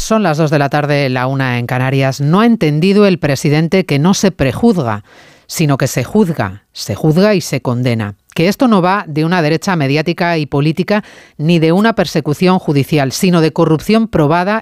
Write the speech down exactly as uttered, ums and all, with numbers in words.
Son las dos de la tarde, la una en Canarias. No ha entendido el presidente que no se prejuzga, sino que se juzga, se juzga y se condena. Que esto no va de una derecha mediática y política ni de una persecución judicial, sino de corrupción probada